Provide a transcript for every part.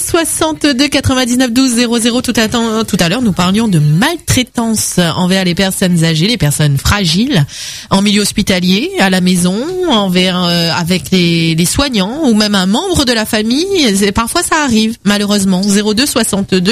62 99 12 00. Tout à l'heure, nous parlions de maltraitance envers les personnes âgées, les personnes fragiles, en milieu hospitalier, à la maison, envers avec les soignants ou même un membre de la famille. Parfois, ça arrive, malheureusement. 02 62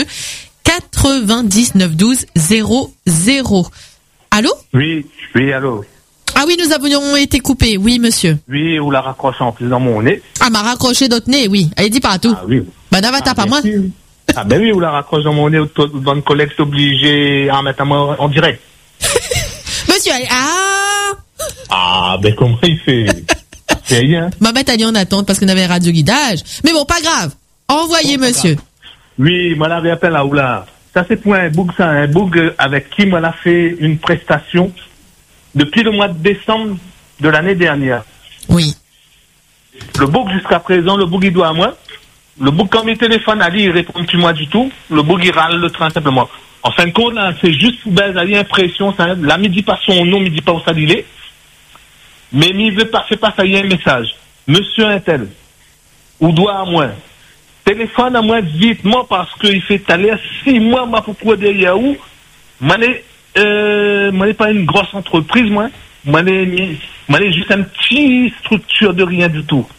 99 12 00. Allô? Oui, allô. Ah oui, nous avions été coupés. Oui, monsieur. Oui, ou la raccroche en plus dans mon nez. Ah, m'a raccroché d'autres nez, oui. Allez, dis pas tout. Ah oui. Bah, n'avata pas moi. Ah ben oui, ou la raccroche dans mon nez, bonne collègue obligé à mettre à moi en direct. Monsieur, Ah, ben comment il fait? C'est rien. Ma bête allait en attente parce qu'on avait un radio guidage. Mais bon, pas grave. Envoyez, monsieur. Grave. Oui, moi l'avais appelé là ou là. Ça c'est pour un bug avec qui moi l'a fait une prestation depuis le mois de décembre de l'année dernière. Oui. Le bug jusqu'à présent, le bug il doit à moi. Le bug quand il téléphone à lui, il répond plus moi du tout. Le bug il râle le train simplement. En fin de compte là, c'est juste pour belle l'impression, ça. Là, il dit pas son nom, il dit pas où ça il est. Mais il veut pas, fait pas ça, il y a un message. Monsieur Intel, ou doit à moi. Téléphone à moi vitement parce qu'il fait aller 6 mois, moi, pourquoi derrière où? Moi, n'est pas une grosse entreprise, moi. Moi, n'est juste une petite structure de rien du tout.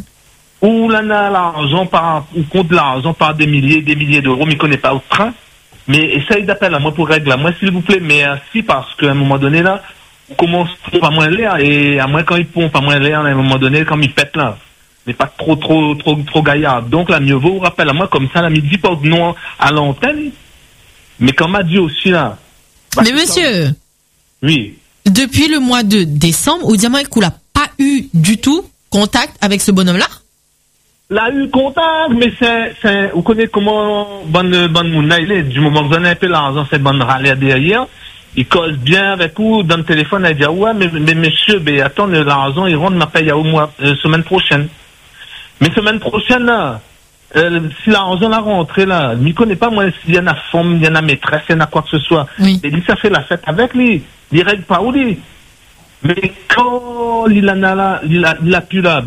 Où là, on a l'argent ou compte l'argent par des milliers d'euros, mais il connaît pas au train. Mais essaye d'appeler à moi pour régler. Moi, s'il vous plaît, merci parce qu'à un moment donné, là, on commence à pomper à moins l'air et à moins quand il pompe à moins l'air, à un moment donné, quand il pète là. Mais pas trop gaillard. Donc, là, mieux vaut, vous rappelle à moi comme ça, là, il dit pas de nom à l'antenne. Mais comme m'a dit aussi, là. Mais monsieur. Oui. Depuis le mois de décembre, au diamant, qu'on n'a pas eu du tout contact avec ce bonhomme-là? L'a eu contact, mais c'est, vous connaissez comment, bonne mouna, il est, du moment que vous en avez un peu l'argent, c'est bonne râler derrière. Il cause bien avec vous dans le téléphone, il dit, ouais, mais monsieur, attends, l'argent, il rentre ma paye au mois, semaine prochaine. Mais semaine prochaine, là, si l'argent l'a rentré, là, il ne connaît pas, moi, s'il y en a femme, il y en a maîtresse, il y en a quoi que ce soit. Oui. Et lui, ça fait la fête avec lui. Il règle pas où lui. Mais quand il en a là, il a plus là,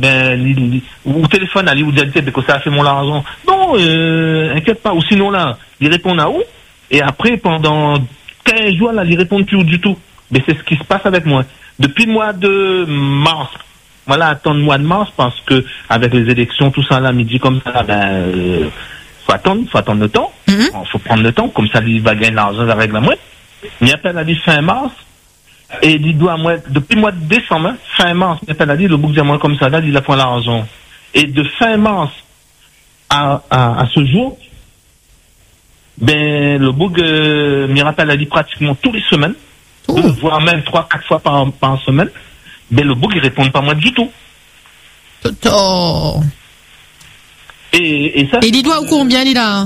ou téléphone à lui, ou dit, que ça a fait mon argent. Non, inquiète pas. Ou sinon là, il répond à où? Et après, pendant 15 jours, là, il répond plus du tout. Mais c'est ce qui se passe avec moi. Depuis le mois de mars, voilà, attendre le mois de mars, parce que, avec les élections, tout ça là, midi comme ça, faut attendre le temps. Faut prendre le temps, comme ça, il va gagner l'argent, la règle à moi. Il appelle à lui fin mars. Et il doit, moi, depuis le mois de décembre, fin mars, il appelle à lui, le bouc diamant comme ça, là, il a point l'argent. Et de fin mars à ce jour, le bouc, me rappelle à lui pratiquement tous les semaines, voire même 3-4 fois par semaine. Mais le bouc, il répond pas moi du tout. Et ça. Et il doit combien, il a?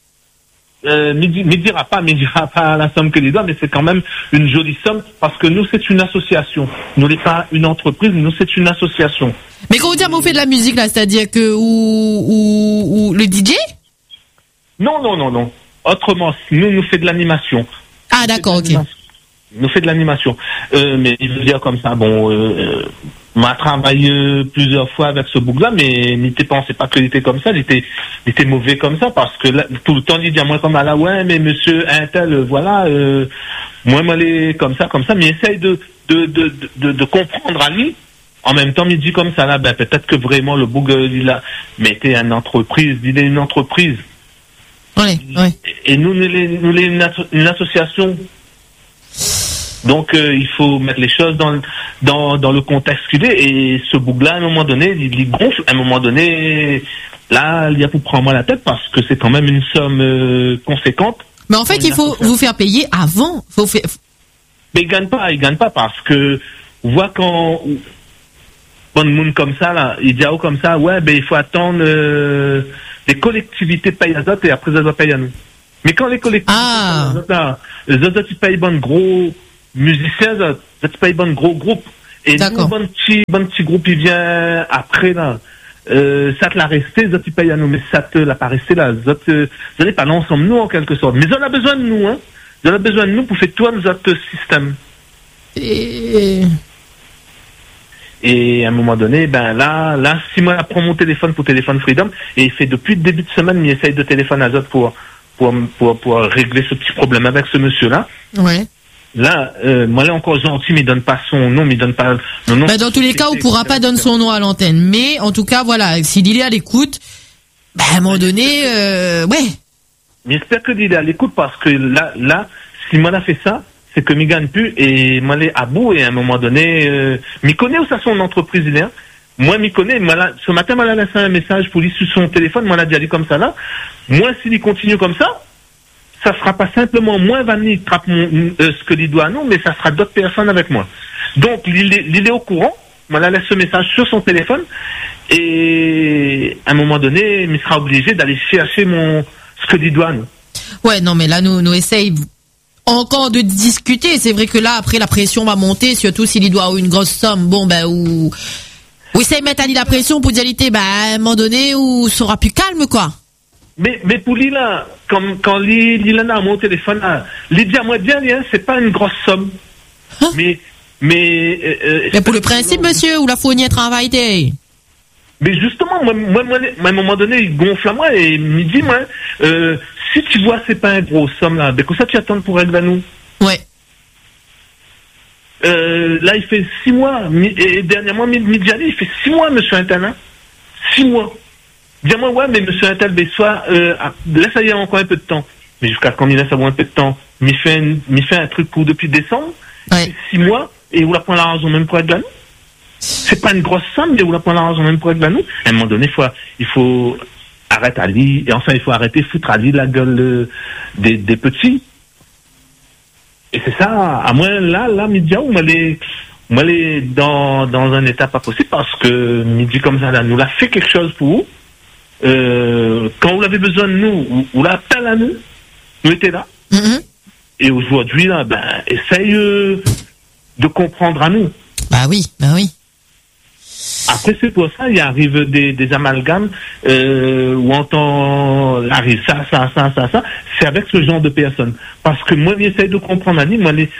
Me dira pas la somme que les doit, mais c'est quand même une jolie somme parce que nous c'est une association. Nous n'est pas une entreprise, nous c'est une association. Mais quand vous dites vous faites de la musique là, c'est-à-dire que ou le DJ? Non. Autrement, nous fait de l'animation. Ah d'accord, ok. Nous fait de l'animation. Mais il veut dire comme ça, m'a travaillé plusieurs fois avec ce bouc-là, mais n'était pas, c'est pas qu'il était comme ça, il était mauvais comme ça, parce que là, tout le temps, il dit à moi comme là, ouais, mais monsieur Intel, voilà, moi, m'aller comme ça, mais il essaye de comprendre à lui. En même temps, il dit comme ça, là, peut-être que vraiment, le bouc, il a, mais il est une entreprise. Ouais. Et nous, une association. Donc il faut mettre les choses dans le contexte qu'il est, et ce bouc-là à un moment donné il gonfle, à un moment donné là il y a pour prendre moi la tête parce que c'est quand même une somme conséquente. Mais en fait il faut vous faire payer avant. Mais il gagne pas parce que on voit quand bon monde comme ça là, il dit comme ça, ouais il faut attendre les collectivités payent à d'autres et après ça doit payer à nous. Mais quand les collectivités les autres ils payent bon gros musiciens, ça te paye bon gros groupe. Et nous, bon petit groupe, il vient après, là. Ça te l'a resté, ça tu payes à nous, mais ça te l'a pas resté, là. Ça n'est pas l'ensemble, nous, en quelque sorte. Mais on a besoin de nous, hein. On a besoin de nous pour faire tout notre système. Et à un moment donné, ben là, si moi je prends mon téléphone pour Téléphone Freedom, et il fait depuis le début de semaine, il essaye de téléphoner à Azot pour régler ce petit problème avec ce monsieur-là. Ouais. Là, moi, là encore gentil, mais il donne pas son nom, mais il donne pas le nom. Bah, dans tous les cas, on pourra pas donner son nom à l'antenne. Mais, en tout cas, voilà, s'il est à l'écoute, bah, à un moment donné, ouais. Mais j'espère que il est à l'écoute parce que là, si moi, a fait ça, c'est que m'y gagne plus et moi, les à bout et à un moment donné, m'y connaît où ça son entreprise, il est, hein. Moi, m'y connais, ce matin, moi, laissé un message pour lui sur son téléphone, moi, l'a déjà dit comme ça, là. Moi, s'il continue comme ça sera pas simplement moi, Vanny, trappe ce que lui doit à nous, mais ça sera d'autres personnes avec moi. Donc, il est au courant, moi, là, laisse ce message sur son téléphone, et à un moment donné, il sera obligé d'aller chercher ce que lui doit à nous. Ouais, non, mais là, nous essaye encore de discuter. C'est vrai que là, après, la pression va monter, surtout s'il doit une grosse somme, bon, ben, ou essaye de mettre à lui la pression pour dire, ben, à un moment donné, où sera plus calme, quoi. Mais pour lui, là, quand il en a mon téléphone, là, il dit à moi bien, c'est pas une grosse somme. Hein? Mais pour le principe, monsieur, où la fournière travaille, mais justement, moi, à un moment donné, il gonfle à moi et il me dit, moi, si tu vois, c'est pas une grosse somme, là, ben, que ça, tu attends pour régler à nous. Ouais. Là, il fait 6 mois, et dernièrement, Midjali, il fait 6 mois, monsieur Internet. 6 mois. Dis-moi, ouais, mais monsieur Intel, soit, laisse aller encore un peu de temps. Mais jusqu'à quand il laisse avoir un peu de temps? Il fait un truc pour depuis décembre, ouais. 6 mois, et où la prend l'argent même pour régler à nous? C'est pas une grosse somme, mais où la prend l'argent même pour régler à nous? À un moment donné, il faut arrêter à lui, et enfin, il faut arrêter foutre à lui la gueule des petits. Et c'est ça, à moi, là, Média, où moi, les dans un état pas possible, parce que Midi comme ça, là, nous l'a fait quelque chose pour vous. Quand vous avez besoin de nous, ou l'appel à nous étions là. Mm-hmm. Et aujourd'hui, là, ben, essaye de comprendre à nous. Bah oui. Après, c'est pour ça, il arrive des amalgames, où on entend, arrive ça. C'est avec ce genre de personnes. Parce que moi, j'essaye de comprendre à nous,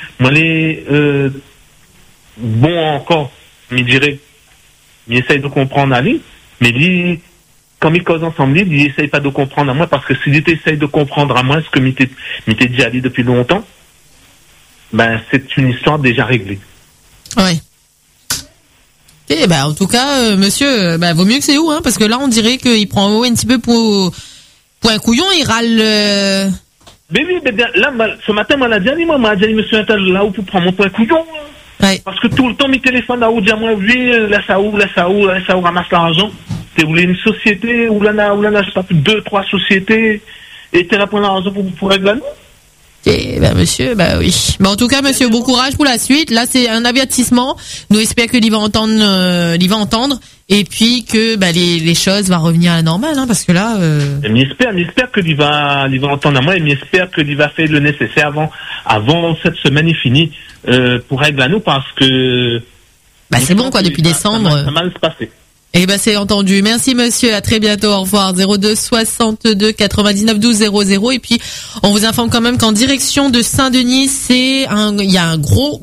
bon encore, je dirais, j'essaye de comprendre à nous, mais lui, quand ils causent ensemble, ils n'essayent pas de comprendre à moi, parce que s'ils essayent de comprendre à moi ce que m'était déjà dit depuis longtemps, ben, c'est une histoire déjà réglée. Ouais. Et ben, en tout cas, monsieur, vaut mieux que c'est où, hein, parce que là, on dirait qu'il prend un petit peu pour un couillon, il râle, Mais oui, mais là, ce matin, m'a dit, monsieur Intel, là où pour prendre mon point couillon, ouais. Parce que tout le temps, mes téléphones, là où, dis moi, oui, là, ça où, ramasse l'argent. Tu voulais une société où là, je sais pas plus 2-3 sociétés et tu as pour l'argent pour régler nous. Eh ben monsieur, oui. Mais en tout cas, monsieur, bon courage pour la suite. Là, c'est un avertissement. Nous espérons que l'il va entendre, et puis que les choses vont revenir à la normale, hein, parce que là. J'espère que l'il va entendre à moi, et j'espère que l'il va faire le nécessaire avant cette semaine est finie pour régler à nous, parce que. C'est bon quoi, depuis décembre. Ça va mal se passer. Eh ben c'est entendu. Merci monsieur, à très bientôt, au revoir. 02 62 99 12 00. Et puis on vous informe quand même qu'en direction de Saint-Denis, il y a un gros.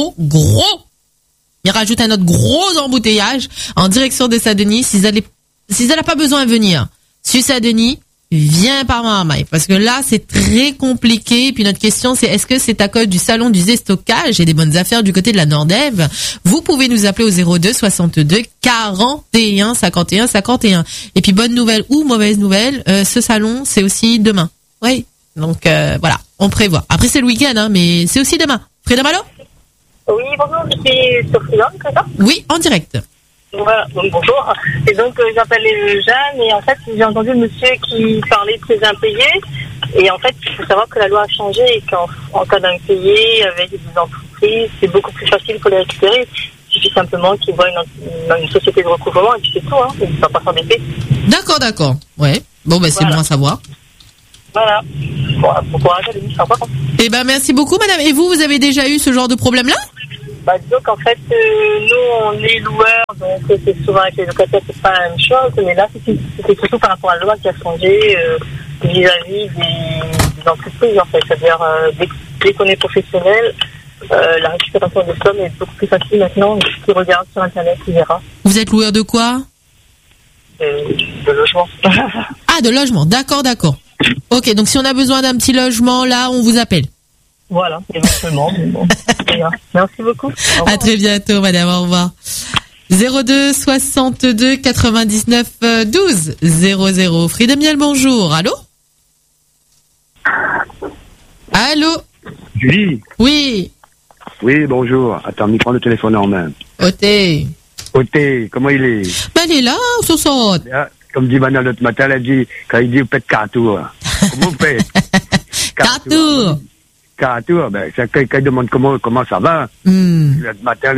Il rajoute un autre gros embouteillage en direction de Saint-Denis. Si elle n'a pas besoin de venir sur Saint-Denis, viens par Marmaille, parce que là c'est très compliqué. Et puis notre question c'est, est-ce que c'est à cause du salon du déstockage et des bonnes affaires du côté de la Nordève? Vous pouvez nous appeler au 02 62 41 51 51. Et puis bonne nouvelle ou mauvaise nouvelle, ce salon c'est aussi demain. Oui, donc voilà, on prévoit. Après c'est le week-end, hein, mais c'est aussi demain. Frida Malo? Oui, bonjour, je suis Sophie, c'est ça? Oui, en direct. Voilà, donc bonjour. Et donc j'appelle Jeanne, et en fait j'ai entendu le monsieur qui parlait de ses impayés, et en fait il faut savoir que la loi a changé et qu'en cas d'impayés avec des entreprises, c'est beaucoup plus facile pour les récupérer. Il suffit simplement qu'ils voient une société de recouvrement, et puis c'est tout, hein, il ne va pas s'embêter. D'accord. Ouais. Bon c'est bon à savoir. Voilà. Bon courage à l'émission, par contre. Eh ben merci beaucoup madame. Et vous avez déjà eu ce genre de problème-là? Disons qu'en fait, nous, on est loueurs, donc c'est souvent avec les locataires, c'est pas la même chose, mais là, c'était surtout par rapport à la loi qui a changé vis-à-vis des entreprises, en fait. C'est-à-dire, dès qu'on est professionnel, La récupération des sommes est beaucoup plus facile maintenant. Tu regardes sur Internet, tu verras. Vous êtes loueur de quoi? De logement. Ah, de logement. D'accord. Ok, donc si on a besoin d'un petit logement, là, on vous appelle. Voilà, éventuellement. Bon, merci beaucoup. À très bientôt, madame. Au revoir. 02 62 99 12 00. Frida Miel, bonjour. Allô? Julie? Oui. Oui, bonjour. Attends, il prend le téléphone en main. Oté, comment il est? Ben, elle est là, sur son. Comme dit Manon l'autre matin, elle a dit, quand il dit, vous faites 4 tours. Comment vous faites? 4 tours. 4 tours, ben, c'est quelqu'un qui demande comment ça va. L'autre matin,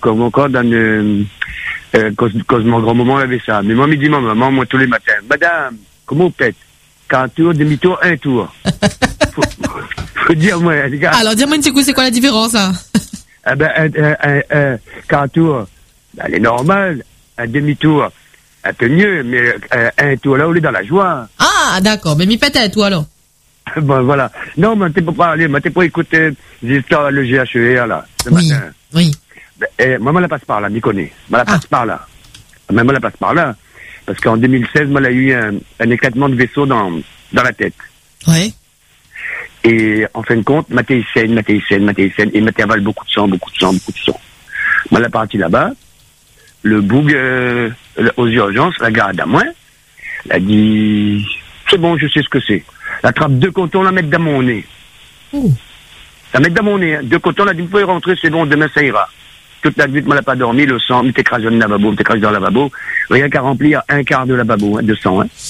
cause mon grand-maman avait ça. Mais moi, il dit, maman, moi, tous les matins, madame, comment vous faites? 4 tours, demi-tour, 1 tour. Faut dire, moi, les gars. Alors, dis-moi, c'est quoi la différence, hein? Eh ben, 4 tours, ben, elle est normale. Un demi-tour, un peu mieux, mais un tour là, on est dans la joie. Ah, d'accord. Mais m'y pète un tour, alors. Bon, voilà. Non, mais t'es pas parler, mais t'es pas écouter les histoires, le GHER, là, ce matin. Oui. Ben, maman la passe par là, m'y connaît. Maman la passe par là. Maman la passe par là. Parce qu'en 2016, moi, elle a eu un éclatement de vaisseau dans la tête. Ouais. Et en fin de compte, maté saigne, et maté avale beaucoup de sang. Moi, elle est partie là-bas, le boug aux urgences, la garde à moi, elle a dit, c'est bon, je sais ce que c'est. La trappe 2 cotons, la mettre dans mon nez. La mettre dans mon nez, 2 cotons, elle a dit, vous pouvez rentrer, c'est bon, demain ça ira. Toute la nuit, moi, elle n'a pas dormi, le sang, m'était écrasé dans le lavabo, rien qu'à remplir un quart de lavabo, de sang, hein.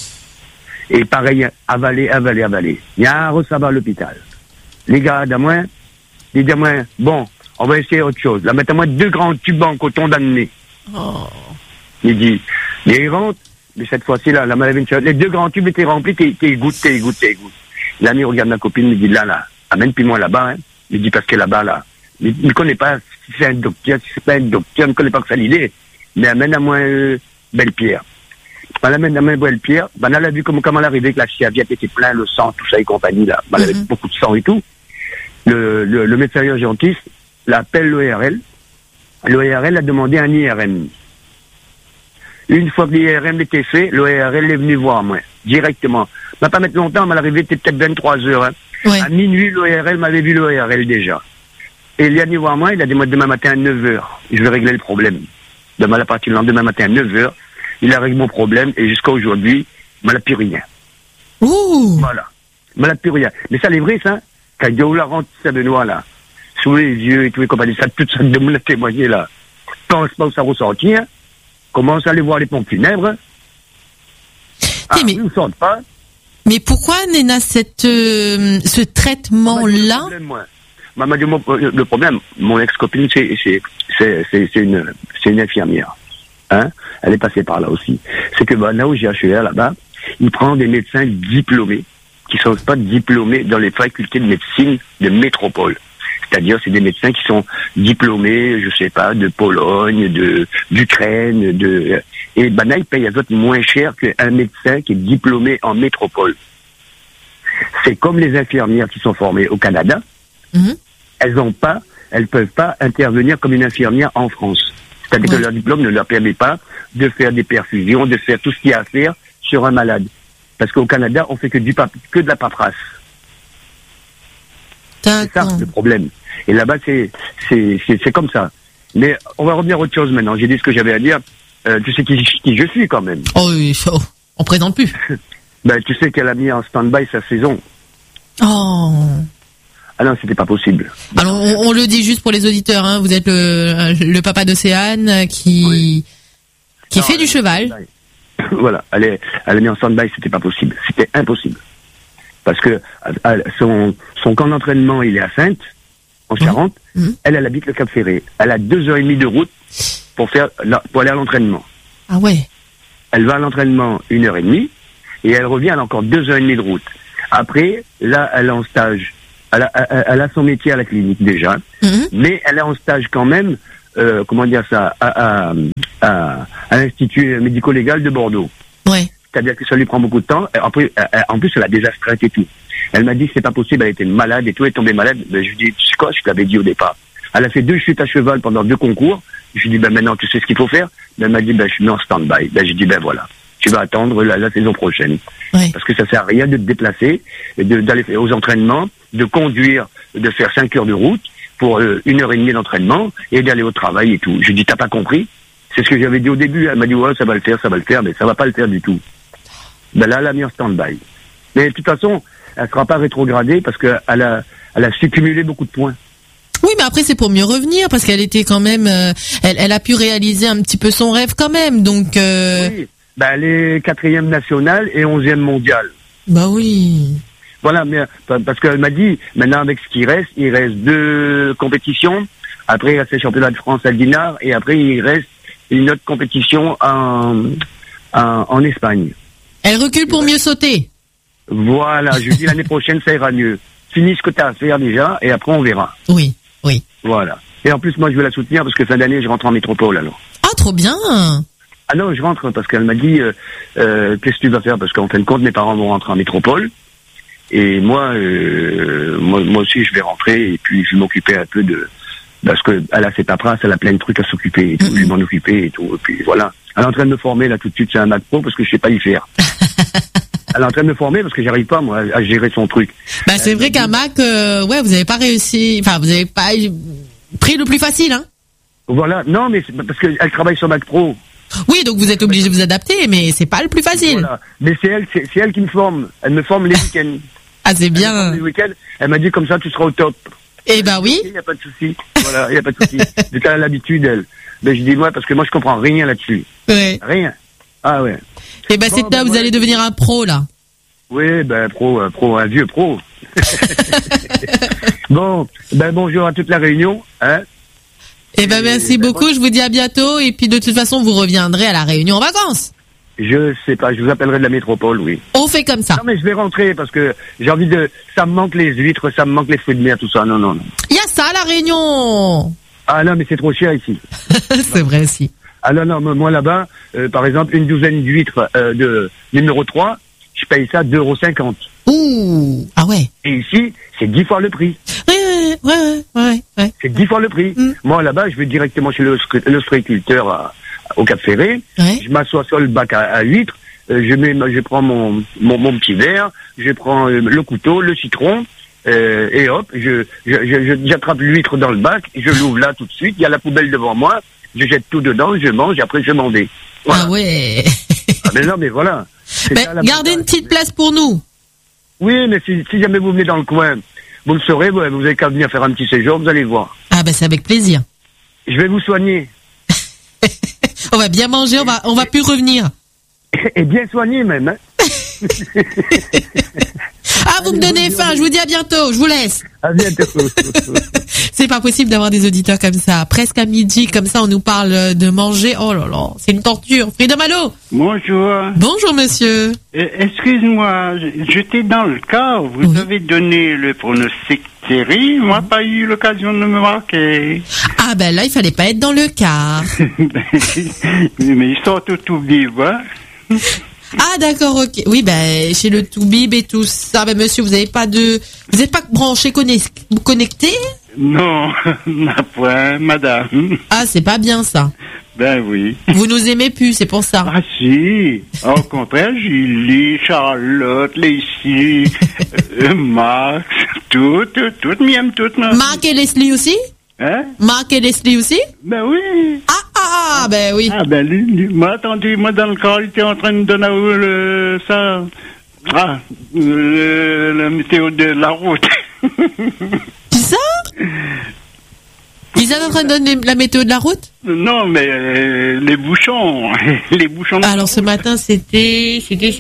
Et pareil, avaler. Il y a un ressabat à l'hôpital. Les gars, ils disent à moi, bon, on va essayer autre chose. Là, mettez-moi 2 grands tubes en coton dans le nez. Oh. Il dit, mais il rentre, mais cette fois-ci, là, la maladie, les 2 grands tubes étaient remplis, t'es goûte. L'ami regarde ma copine, il dit, là, amène-puis-moi là-bas, hein. Il dit, parce que là-bas, là, il ne connaît pas si c'est un docteur, si c'est pas un docteur, il ne connaît pas que ça l'idée. Mais amène à moi, Belle-Pierre. Elle amène à moi, Belle-Pierre, elle a vu comment elle arrivait, que la chiaviette était plein, le sang, tout ça et compagnie, là. Elle avait beaucoup de sang et tout. Le médecin urgentiste l'appelle l'ORL. L'ORL a demandé un IRM. Une fois que l'IRM était fait, l'ORL est venu voir moi, directement. Ça va pas mettre longtemps, mais l'arrivée était peut-être 23 heures. Hein. Ouais. À minuit, l'ORL m'avait vu l'ORL déjà. Et il est venu voir moi, il a dit moi demain matin à 9h, je vais régler le problème. Demain à partir du lendemain matin à 9h, il a réglé mon problème et jusqu'à aujourd'hui, il m'a plus rien. Ouh. Voilà. Il m'a plus rien. Mais ça, c'est vrai, ça. Quand il y a la rente Benoît, là, sous les yeux et tout, et compagnie, ça, tout ça, de me le témoigner, là. Pense pas où ça ressortit, hein. Commence à aller voir les pompes funèbres. Ah, mais... ils ne sortent pas. Mais pourquoi Néna ce traitement-là? Le problème, mon ex-copine, c'est une infirmière. Hein? Elle est passée par là aussi. C'est que là où j'ai GHER, là-bas, il prend des médecins diplômés qui ne sont pas diplômés dans les facultés de médecine de métropole. C'est-à-dire, c'est des médecins qui sont diplômés, je sais pas, de Pologne, d'Ukraine, et là, ils payent à d'autres moins cher qu'un médecin qui est diplômé en métropole. C'est comme les infirmières qui sont formées au Canada. Elles peuvent pas intervenir comme une infirmière en France. C'est-à-dire que leur diplôme ne leur permet pas de faire des perfusions, de faire tout ce qu'il y a à faire sur un malade. Parce qu'au Canada, on fait que de la paperasse. C'est ça le problème. Et là-bas, c'est comme ça. Mais on va revenir à autre chose maintenant. J'ai dit ce que j'avais à dire. Tu sais qui je suis quand même. Oh oui, on présente plus. Ben, tu sais qu'elle a mis en stand-by sa saison. Oh. Ah non, c'était pas possible. Alors, on le dit juste pour les auditeurs, hein. Vous êtes le papa d'Océane qui fait du cheval. Voilà. Elle a mis en stand-by, c'était pas possible. C'était impossible. Parce que son camp d'entraînement, il est à Sainte, en Charente. Elle habite le Cap Ferré. Elle a 2h30 de route pour aller à l'entraînement. Ah ouais. Elle va à l'entraînement 1h30 et elle revient, elle a encore 2h30 de route. Après, là, elle est en stage. Elle a son métier à la clinique déjà, mais elle est en stage quand même, à l'Institut médico-légal de Bordeaux. Ouais. C'est-à-dire que ça lui prend beaucoup de temps. Après, en plus, elle a des astreintes et tout. Elle m'a dit c'est pas possible, elle était malade et tout, elle est tombée malade. Ben, je lui dis, tu sais quoi, je te l'avais dit au départ. Elle a fait 2 chutes à cheval pendant 2 concours. Je lui dis, ben maintenant tu sais ce qu'il faut faire. Ben, elle m'a dit, ben je suis mis en stand-by. Ben j'ai dit, ben voilà, tu vas attendre la saison prochaine. Ouais. Parce que ça sert à rien de te déplacer, d'aller aux entraînements, de conduire, de faire 5 heures de route pour 1h30 d'entraînement et d'aller au travail et tout. Je lui dis, t'as pas compris? C'est ce que j'avais dit au début. Elle m'a dit, ouais, ça va le faire, mais ça va pas le faire du tout. Ben là, elle a mis en stand-by. Mais de toute façon, elle sera pas rétrogradée parce qu'elle a su cumuler beaucoup de points. Oui, mais après c'est pour mieux revenir parce qu'elle était quand même, elle a pu réaliser un petit peu son rêve quand même, donc. Oui, ben elle est 4e nationale et 11e mondiale. Bah oui. Voilà, mais parce qu'elle m'a dit, maintenant avec ce qui reste, il reste 2 compétitions. Après, il reste les championnats de France à Dinard et après il reste une autre compétition en Espagne. Elle recule pour mieux sauter. Voilà, je dis l'année prochaine ça ira mieux. Finis ce que tu as à faire déjà et après on verra. Oui, oui. Voilà. Et en plus moi je vais la soutenir parce que fin d'année je rentre en métropole alors. Ah, trop bien. Ah non, je rentre parce qu'elle m'a dit qu'est-ce que tu vas faire parce qu'en fin de compte mes parents vont rentrer en métropole et moi aussi je vais rentrer et puis je vais m'occuper un peu de parce que elle a ses paperasses, elle a plein de trucs à s'occuper et tout, je vais m'en occuper et tout et puis voilà. Elle est en train de me former là tout de suite, c'est un Mac Pro parce que je sais pas y faire. Elle est en train de me former parce que j'arrive pas moi à gérer son truc. Bah c'est vrai qu'un Mac, ouais, vous avez pas réussi, enfin vous avez pas pris le plus facile, hein. Voilà, non mais c'est parce qu'elle travaille sur Mac Pro. Oui, donc vous êtes obligé de vous adapter, mais c'est pas le plus facile. Voilà, mais c'est elle qui me forme. Elle me forme les week-ends. Ah, c'est bien. Les week-ends, elle m'a dit comme ça tu seras au top. Eh ben oui. Il y a pas de souci. Voilà, il y a pas de souci. Elle a l'habitude elle. Mais je dis moi parce que moi je comprends rien là-dessus. Ouais. Rien. Ah ouais. Eh ben c'est là, vous allez devenir un pro là. Oui, ben pro, un vieux pro. Bon, ben bonjour à toute la Réunion, hein. Eh ben merci beaucoup, je vous dis à bientôt et puis de toute façon vous reviendrez à la Réunion en vacances. Je sais pas, je vous appellerai de la métropole, oui. On fait comme ça. Non mais je vais rentrer parce que j'ai envie ça me manque les huîtres, ça me manque les fruits de mer, tout ça, non. Il y a ça à la Réunion. Ah non mais c'est trop cher ici. C'est vrai aussi. Ah non, moi là-bas, par exemple, une douzaine d'huîtres de numéro 3, je paye ça 2,50 €. Ouh, ah ouais. Et ici, c'est 10 fois le prix. Ouais. C'est 10 fois le prix. Moi là-bas, je vais directement chez l'ostréiculteur au Cap Ferré. Ouais. Je m'assois sur le bac à huîtres. Je prends mon petit verre, je prends le couteau, le citron. Et hop, j'attrape l'huître dans le bac, je l'ouvre là tout de suite. Il y a la poubelle devant moi. Je jette tout dedans, je mange, après je m'en vais. Voilà. Ah ouais. Ah mais non, mais voilà. Gardez une petite place pour nous. Oui, mais si jamais vous venez dans le coin, vous le saurez, vous avez qu'à venir faire un petit séjour, vous allez voir. Ah ben c'est avec plaisir. Je vais vous soigner. On va bien manger, on va plus revenir. Et bien soigner même, hein. Ah, vous me donnez faim, je vous dis à bientôt, je vous laisse. À bientôt. C'est pas possible d'avoir des auditeurs comme ça. Presque à midi, comme ça, on nous parle de manger. Oh là là, c'est une torture. Freedom, allô? Bonjour. Bonjour, monsieur. Excuse-moi, j'étais dans le cas où vous avez donné le pronostic Thierry. Moi, pas eu l'occasion de me marquer. Ah ben là, il fallait pas être dans le quart. Mais ils sont tout vivants. Hein? Ah d'accord, ok. Oui, ben chez le Toubib et tout ça, ben monsieur, vous n'êtes pas branché connecté? Non, point, madame. Ah, c'est pas bien ça. Ben oui. Vous nous aimez plus, c'est pour ça. Ah si. Au contraire, Julie, Charlotte, Lacey, Max, toutes m'aiment toutes. Marc et Leslie aussi? Hein? Marc et Leslie aussi? Ben oui. Ah, ben oui. Ah, ben moi, attendez, moi dans le corps, il était en train de donner la météo de la route. Qui ça? Ils étaient en train de donner la météo de la route? Non, mais les bouchons. Les bouchons. Alors ce matin, c'était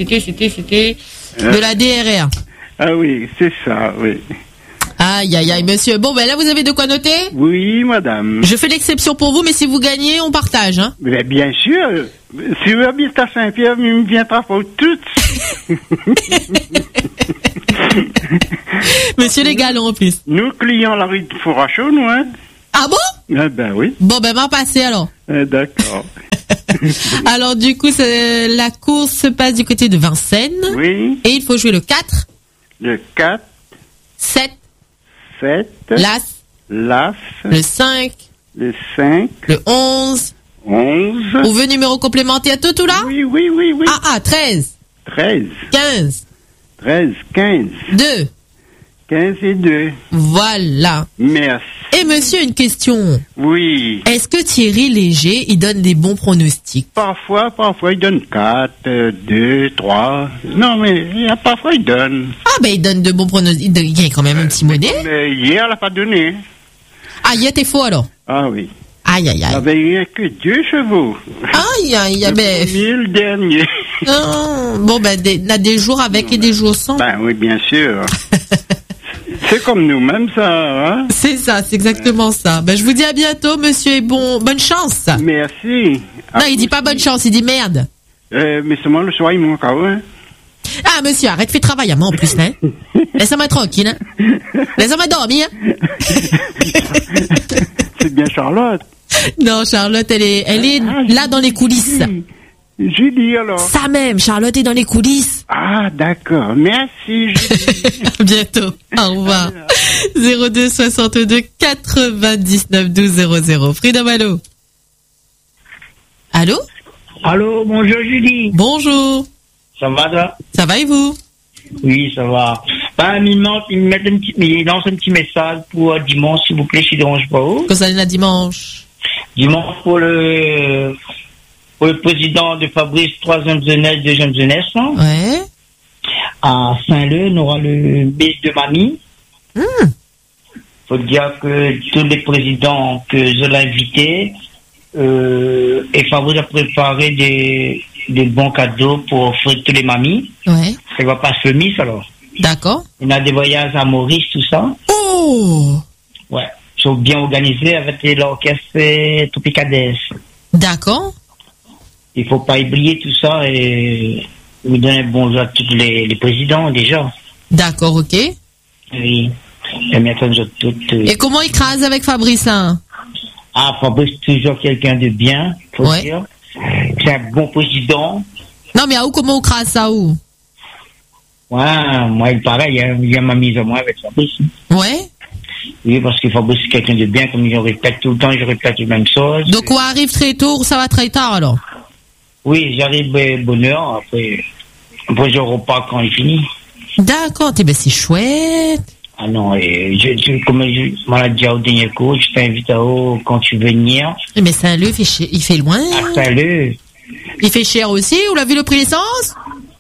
de la DRR. Ah oui, c'est ça, oui. Aïe, monsieur. Bon, ben là, vous avez de quoi noter? Oui, madame. Je fais l'exception pour vous, mais si vous gagnez, on partage, hein? Mais bien sûr. Si vous habitez à Saint-Pierre, il me viendra pour toutes. Monsieur les galons, en plus. Nous, clients la rue de Fourachon, nous, hein? Ah bon? Ah ben oui. Bon, ben, m'en passer, alors. D'accord. Alors, du coup, la course se passe du côté de Vincennes. Oui. Et il faut jouer le 4. Le 4, 7, 7, l'As, le 5, le 5, le 11. 11. On veut numéro complémentaire tout là? Oui. 13. 13. 15. 13, 15. 2. 15 et 2. Voilà. Merci. Et monsieur, une question. Oui. Est-ce que Thierry Léger, il donne des bons pronostics? Parfois, il donne 4, 2, 3. Non, mais parfois, il donne. Ah, ben, il donne de bons pronostics. Il gagne quand même un petit monnaie. Mais hier, il n'a pas donné. Ah, hier, t'es faux, alors? Ah oui. Aïe. Il n'avait rien que 2 chevaux. Aïe, ben. Le dernier. Non. Bon, ben, il y a des jours avec et des jours sans. Ben oui, bien sûr. C'est comme nous-mêmes, ça, hein? C'est ça, c'est exactement ça. Ben, je vous dis à bientôt, monsieur, et bonne chance. Merci. Non, il dit pas bonne chance, il dit merde. Mais seulement le soir, il manque, hein? Ah, monsieur, arrête, fais travailler à moi en plus, hein? Laisse-moi tranquille, hein? Laisse-moi dormir, hein? C'est bien Charlotte. Non, Charlotte, elle est là dans les coulisses. Julie, alors. Ça même, Charlotte est dans les coulisses. Ah, d'accord. Merci, Julie. À bientôt. Au revoir. 02 62 99 12 00. Freedom, allô? Allô? Allô, bonjour Julie. Bonjour. Ça va toi? Ça va et vous? Oui, ça va. Ben, il lance un petit message pour dimanche, s'il vous plaît, si dérange pas. Que ça vient dimanche? Dimanche pour le président de Fabrice, 3e jeunesse, 2e jeunesse. Hein. Ouais. À Saint-Leu, on aura le bés de mamie. Faut dire que tous les présidents que je l'ai invités, et Fabrice a préparé des bons cadeaux pour offrir tous les mamies. Ouais. Ça va pas se miss alors. D'accord. Il y a des voyages à Maurice, tout ça. Oh! Ouais. Ils sont bien organisés avec l'orchestre Tropicades. D'accord. Il faut pas oublier tout ça et lui donner bonjour à tous les présidents déjà. D'accord, ok. Oui. Et maintenant, toutes. Et comment il crase avec Fabrice, là? Ah, Fabrice, toujours quelqu'un de bien, faut dire. C'est un bon président. Non, mais à où, comment on crase ça, où? Ouais, moi, il paraît, il y a ma mise à moi avec Fabrice. Ouais. Oui, parce que Fabrice, c'est quelqu'un de bien, comme je répète tout le temps, je répète les mêmes choses. Donc, on arrive très tôt ou ça va très tard, alors? Oui, j'arrive bonne heure, après je repas quand il finit. D'accord, ben c'est chouette. Ah non, et comme je m'en ai dit au dernier coup, je t'invite à quand tu veux venir. Mais Saint-Leu, il fait loin. À Saint-Leu. Il fait cher aussi, vous l'avez vu le prix d'essence?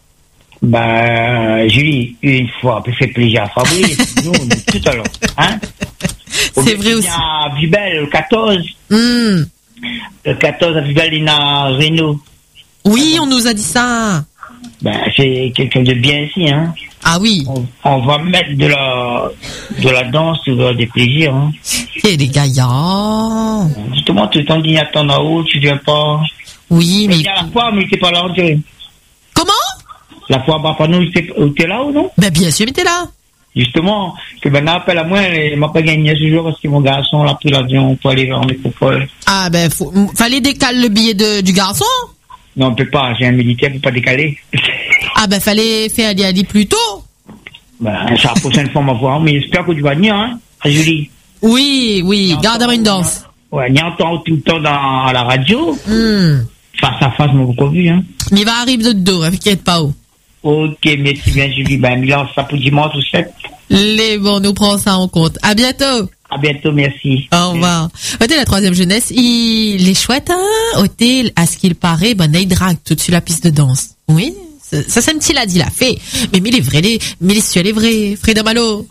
Ben, Julie, une fois, puis fait plaisir à Fabrice. Nous, tout à l'heure. Hein? C'est vrai aussi. À Vibel, le 14. Le 14 à Vibel, il y a Renault. Oui, on nous a dit ça. Ben, c'est quelqu'un de bien ici, hein. Ah oui. On va mettre de la danse, des plaisirs, hein. Et les gaillards. Justement, tout le temps, dit, attends là-haut, tu viens pas. Oui, mais. Il y a la fois, mais il était pas là, on dirait. Comment? La fois, bah, pas nous, il était là ou non? Ben, bien sûr, mais t'es là. Justement, que ben, appelle à moi, il m'a pas gagné ce jour parce que mon garçon a pris l'avion pour aller vers métropole. Ah, ben, fallait décaler le billet du garçon? Non, on peut pas, j'ai un militaire, on peut pas décaler. Ah, ben, fallait faire aller plus tôt. Ben, ça la prochaine fois, on va voir, mais j'espère que tu vas venir, hein, à Julie. Oui, garde-moi une danse. Ouais, on y entend tout le temps à la radio. Face à face, mon beaucoup vu, hein. Mais il va arriver de dos, t'inquiète pas où. Ok, merci bien, Julie. Ben, Milan, ça pour dimanche ou 7. Nous prenons ça en compte. À bientôt. À bientôt, merci. Au revoir. Hôtel la 3e jeunesse, il est chouette, hein. Hôtel, à ce qu'il paraît, ben, il drague tout de suite la piste de danse. Oui. Ça, c'est un petit l'a dit, l'a fait. Mais les vrais, mais les suels, les vrais. Freedom, allô?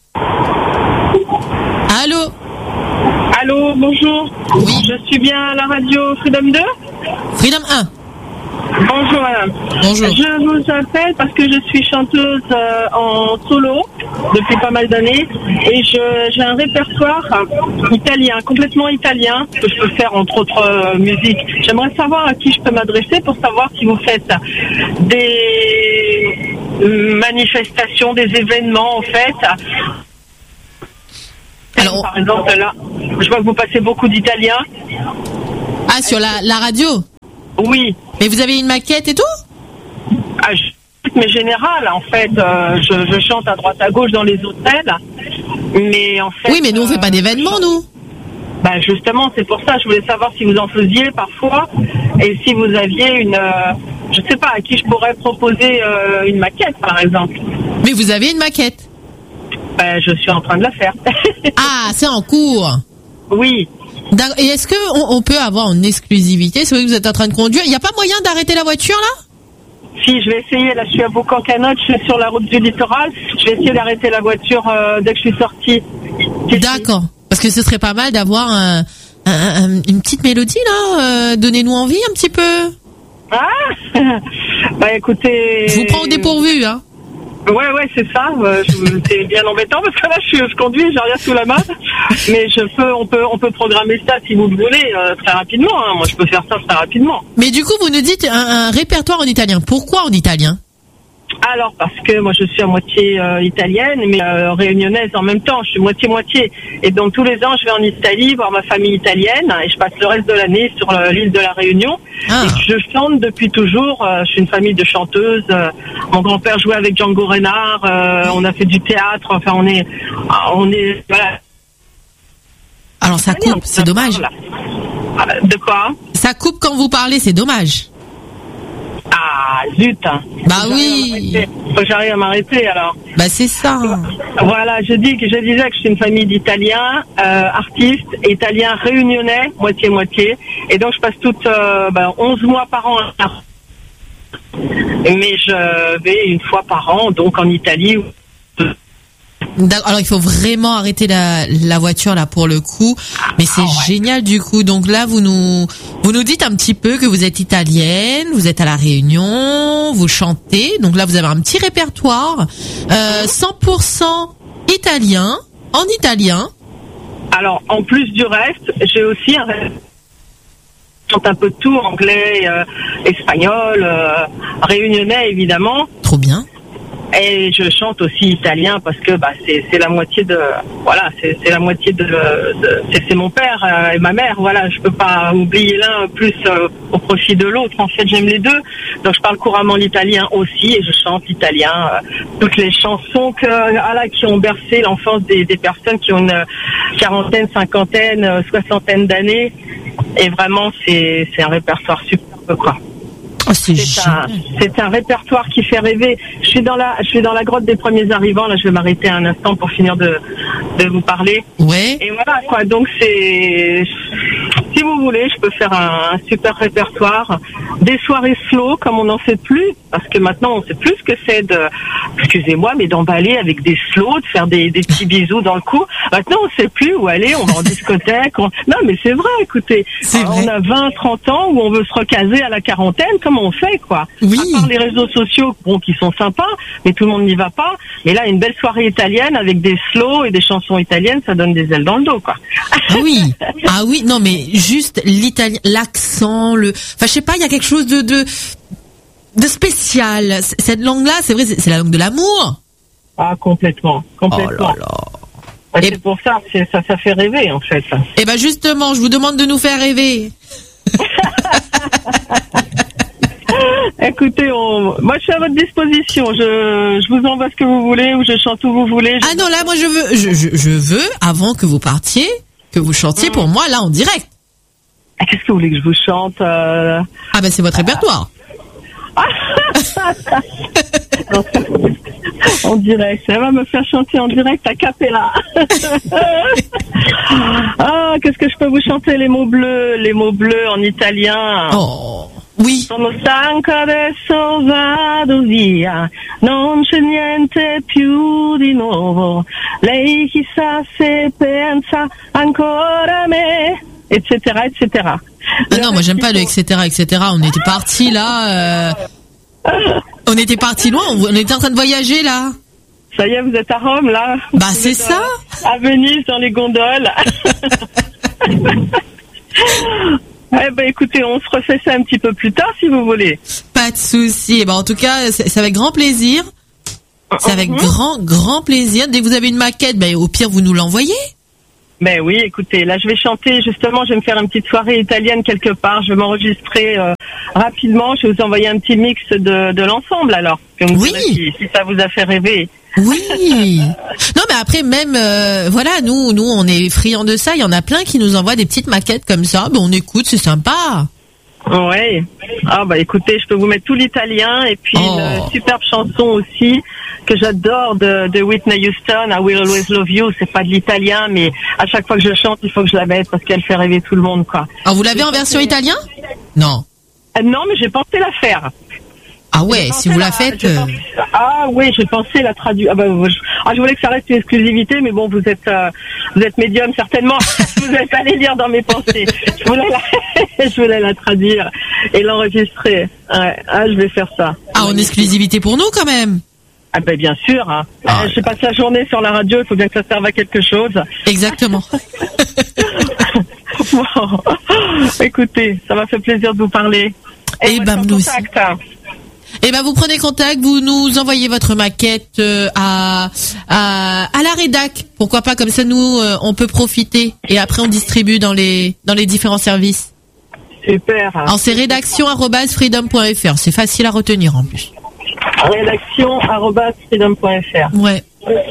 Allô? Allô, bonjour. Oui. Je suis bien à la radio Freedom 2? Freedom 1. Bonjour madame. Bonjour. Je vous appelle parce que je suis chanteuse en solo depuis pas mal d'années et j'ai un répertoire italien, complètement italien, que je peux faire entre autres musiques. J'aimerais savoir à qui je peux m'adresser pour savoir si vous faites des manifestations, des événements en fait. Alors, par exemple là, je vois que vous passez beaucoup d'Italiens. Ah, sur la radio? Oui. Mais vous avez une maquette et tout? Ah, mais général, en fait. Je chante à droite à gauche dans les hôtels, mais en fait. Oui, mais nous on fait pas d'événements, nous. Bah justement, c'est pour ça. Je voulais savoir si vous en faisiez parfois et si vous aviez je sais pas, à qui je pourrais proposer une maquette, par exemple. Mais vous avez une maquette? Ben, je suis en train de la faire. Ah, c'est en cours. Oui. Et est-ce que on peut avoir en exclusivité, c'est vrai que vous êtes en train de conduire, il n'y a pas moyen d'arrêter la voiture là? Si, je vais essayer. Là, je suis à Boucan-Canotte, je suis sur la route du littoral. Je vais essayer d'arrêter la voiture dès que je suis sortie. D'accord. Parce que ce serait pas mal d'avoir une petite mélodie là. Donnez-nous envie un petit peu. Ah. Bah écoutez. Je vous prends au dépourvu, hein. Ouais, c'est ça. C'est bien embêtant parce que là, je conduis, j'ai rien sous la main. Mais on peut programmer ça si vous le voulez très rapidement. Hein. Moi, je peux faire ça très rapidement. Mais du coup, vous nous dites un répertoire en italien. Pourquoi en italien? Alors, parce que moi, je suis à moitié italienne, mais réunionnaise en même temps. Je suis moitié-moitié. Et donc, tous les ans, je vais en Italie voir ma famille italienne. Et je passe le reste de l'année sur l'île de la Réunion. Ah. Et je chante depuis toujours. Je suis une famille de chanteuses. Mon grand-père jouait avec Django Reinhardt. On a fait du théâtre. Enfin, on est voilà. Alors, ça coupe. C'est dommage. De quoi? Ça coupe quand vous parlez. C'est dommage. Ah, zut. Bah oui. Faut que j'arrive à m'arrêter, alors. Bah, c'est ça. Voilà, je disais que je suis une famille d'Italiens, artistes, Italiens réunionnais, moitié-moitié. Et donc, je passe 11 mois par an. Mais je vais une fois par an, donc en Italie. Alors il faut vraiment arrêter la voiture là pour le coup, mais c'est génial du coup. Donc là vous nous dites un petit peu que vous êtes italienne, vous êtes à la Réunion, vous chantez. Donc là vous avez un petit répertoire 100% italien, en italien. Alors en plus du reste, j'ai aussi je chante un peu de tout, anglais, espagnol, réunionnais évidemment. Trop bien. Et je chante aussi italien parce que c'est la moitié de c'est la moitié de c'est mon père et ma mère, voilà, je peux pas oublier l'un plus au profit de l'autre. En fait, j'aime les deux. Donc je parle couramment l'italien aussi et je chante l'italien, toutes les chansons qui ont bercé l'enfance des personnes qui ont une quarantaine, cinquantaine, soixantaine d'années, et vraiment c'est un répertoire superbe quoi. Oh, c'est un répertoire qui fait rêver. Je suis dans la grotte des premiers arrivants. Là, je vais m'arrêter un instant pour finir de vous parler. Ouais. Et voilà, quoi. Donc, si vous voulez, je peux faire un super répertoire. Des soirées slow, comme on n'en fait plus. Parce que maintenant, on sait plus ce que c'est excusez-moi, mais d'emballer avec des slows, de faire des petits bisous dans le cou. Maintenant, on sait plus où aller. On va en discothèque. Non, mais c'est vrai, écoutez. On a 20, 30 ans où on veut se recaser à la quarantaine. Comment on fait, quoi? Oui. À part les réseaux sociaux, qui sont sympas, mais tout le monde n'y va pas. Mais là, une belle soirée italienne avec des slows et des chansons italiennes, ça donne des ailes dans le dos, quoi. Oui. Ah oui, non, mais juste l'italien, l'accent, enfin, je sais pas, il y a quelque chose de spécial. Cette langue-là, c'est vrai, c'est la langue de l'amour. Ah, complètement. Oh là là. C'est pour ça, ça fait rêver, en fait. Et ben, justement, je vous demande de nous faire rêver. Écoutez, moi je suis à votre disposition. Je vous envoie ce que vous voulez ou je chante où vous voulez. Ah non, là moi je veux avant que vous partiez, que vous chantiez pour moi là en direct. Qu'est-ce que vous voulez que je vous chante Ah ben c'est votre répertoire. En direct, ça va me faire chanter en direct à cappella. Ah, qu'est-ce que je peux vous chanter? Les mots bleus en italien. Oh. Oui. Sono stanco adesso vado via, non c'è niente più di nuovo, lei chissà se pensa ancora a me, etc., etc. Ah non, moi j'aime pas le etc., etc. On était partis là, on était partis loin, on était en train de voyager là. Ça y est, vous êtes à Rome là? Bah c'est ça. À Venise dans les gondoles. Eh ben écoutez, on se refait ça un petit peu plus tard si vous voulez. Pas de souci. En tout cas, c'est avec grand plaisir. C'est avec grand plaisir. Dès que vous avez une maquette, au pire vous nous l'envoyez. Ben oui, écoutez, là je vais chanter justement, je vais me faire une petite soirée italienne quelque part. Je vais m'enregistrer rapidement, je vais vous envoyer un petit mix de l'ensemble alors. Puis vous me direz si ça vous a fait rêver. Oui. Non, mais après même, voilà, nous, on est friands de ça. Il y en a plein qui nous envoient des petites maquettes comme ça. Ben, on écoute, c'est sympa. Ouais. Ah bah écoutez, je peux vous mettre tout l'italien et puis une superbe chanson aussi que j'adore de Whitney Houston, I Will Always Love You. C'est pas de l'italien, mais à chaque fois que je chante, il faut que je la mette parce qu'elle fait rêver tout le monde, quoi. Alors vous l'avez en version italien? Non. Non, mais j'ai pensé la faire. Ah ouais, si vous la faites. Ah oui, j'ai pensé la traduire. Je voulais que ça reste une exclusivité, mais bon, vous êtes médium certainement. Vous êtes allé lire dans mes pensées. Je voulais la traduire et l'enregistrer. Ouais. Ah, je vais faire ça. Ah, en exclusivité pour nous quand même. Ah ben bien sûr. Hein. J'ai passé la journée sur la radio. Il faut bien que ça serve à quelque chose. Exactement. Bon. Écoutez, ça m'a fait plaisir de vous parler. Et ben nous aussi. Eh ben vous prenez contact, vous nous envoyez votre maquette à la rédac. Pourquoi pas, comme ça nous on peut profiter et après on distribue dans les différents services. Super. Alors c'est rédaction@freedom.fr, c'est facile à retenir en plus. Rédaction@freedom.fr. Ouais.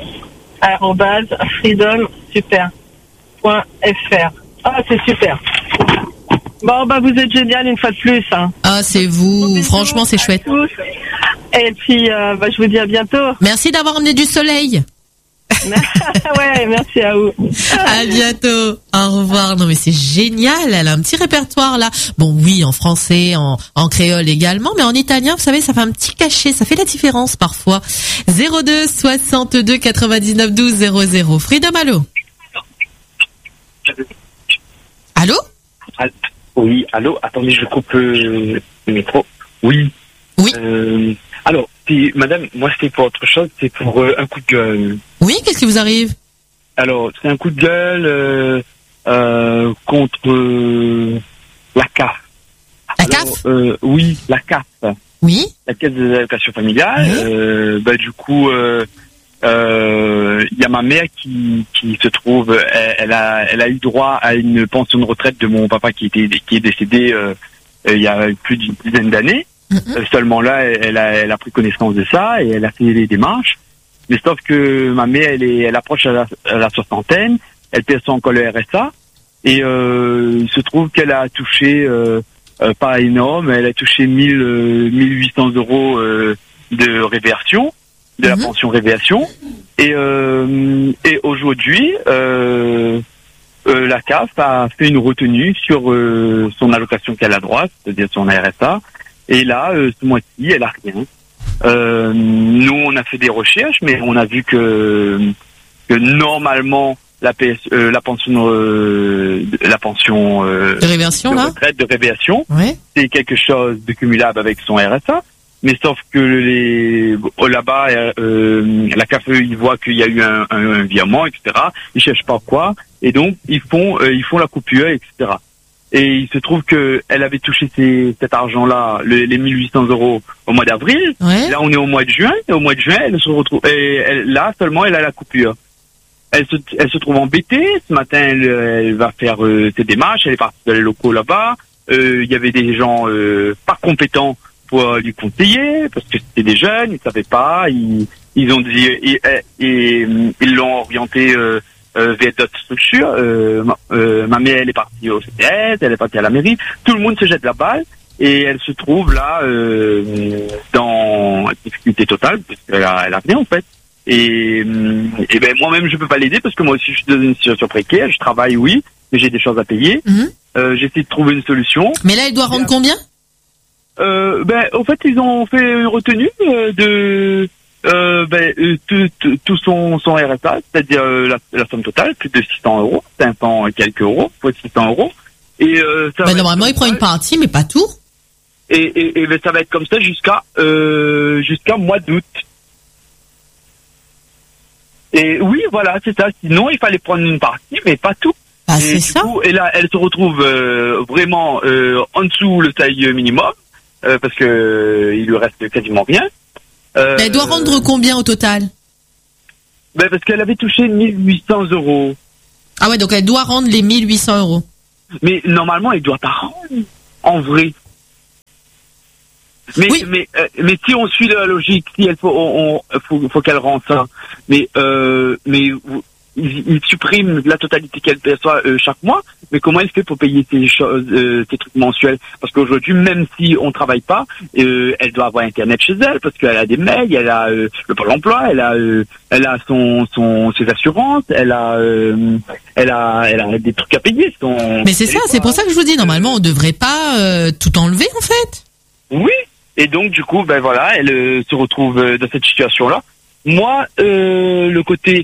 @freedom super.fr. Ah, c'est super. Bon, bah, vous êtes génial une fois de plus, hein. Ah, c'est vous. Franchement, c'est chouette. Et puis, je vous dis à bientôt. Merci d'avoir emmené du soleil. Ouais, merci à vous. À bientôt. Au revoir. Non, mais c'est génial. Elle a un petit répertoire, là. Bon, oui, en français, en créole également, mais en italien, vous savez, ça fait un petit cachet. Ça fait la différence, parfois. 02 62 99 12 00. Freedom, allô? Allô? Oui, allô, attendez, je coupe le micro. Oui. Oui. Alors, madame, moi c'était pour autre chose, c'est pour un coup de gueule. Oui, qu'est-ce qui vous arrive? Alors, c'est un coup de gueule contre la CAF. La CAF? Oui, la CAF. Oui. La Caisse des allocations familiales. Oui. Du coup, y a ma mère qui se trouve, elle a eu droit à une pension de retraite de mon papa qui est décédé il y a plus d'une dizaine d'années. Seulement là, elle a pris connaissance de ça et elle a fait les démarches. Mais sauf que ma mère, elle approche à la soixantaine, elle perçoit encore le RSA et il se trouve qu'elle a touché pas énorme, elle a touché 1800 euros de réversion. De la pension réversion et aujourd'hui la CAF a fait une retenue sur son allocation qu'elle a droit, c'est-à-dire son RSA, et là ce mois-ci elle a rien. Nous on a fait des recherches, mais on a vu que normalement la pension de réversion, de retraite, de réversion, ouais. C'est quelque chose de cumulable avec son RSA. Mais sauf que là-bas, la CAF, ils voient qu'il y a eu un virement, etc. Ils cherchent pas quoi, et donc ils font la coupure, etc. Et il se trouve que elle avait touché cet argent-là, les 1800 euros au mois d'avril. Ouais. Là, on est au mois de juin, et au mois de juin, elle se retrouve, là seulement, elle a la coupure. Elle se trouve embêtée. Ce matin, elle va faire ses démarches. Elle est partie dans les locaux là-bas. Il y avait des gens pas compétents pour lui conseiller, parce que c'était des jeunes, ils savaient pas, ils ont dit, ils l'ont orienté vers d'autres structures. Ma mère, elle est partie au CPS, elle est partie à la mairie, tout le monde se jette la balle, et elle se trouve là dans difficulté totale, parce qu'elle a rien en fait. Et ben moi-même je peux pas l'aider, parce que moi aussi je suis dans une situation précaire, je travaille oui, mais j'ai des choses à payer. J'essaie de trouver une solution. Mais là, elle doit rendre combien? Au fait, ils ont fait une retenue de tout son RSA, c'est-à-dire la somme totale, plus de 600 euros, 500 et quelques euros, fois 600 euros. Et normalement, il prend une partie, mais pas tout. Et ça va être comme ça jusqu'à mois d'août. Et oui, voilà, c'est ça. Sinon, il fallait prendre une partie, mais pas tout. Ah, c'est ça. Et là, elle se retrouve vraiment en dessous le seuil minimum. Parce que il lui reste quasiment rien. Elle doit rendre combien au total? Parce qu'elle avait touché 1800 euros. Ah ouais, donc elle doit rendre les 1800 euros. Mais normalement, elle doit pas rendre, en vrai. Mais, Oui. mais si on suit la logique, si elle faut qu'elle rende ça. Mais il supprime la totalité qu'elle perçoit chaque mois. Mais comment elle fait pour payer ces trucs mensuels? Parce qu'aujourd'hui, même si on travaille pas, elle doit avoir Internet chez elle parce qu'elle a des mails, elle a le Pôle emploi, elle a ses assurances, elle a des trucs à payer. Mais c'est ça, c'est pour ça que je vous dis, normalement, on devrait pas tout enlever, en fait. Oui. Et donc, du coup, ben voilà, elle se retrouve dans cette situation-là. Moi, le côté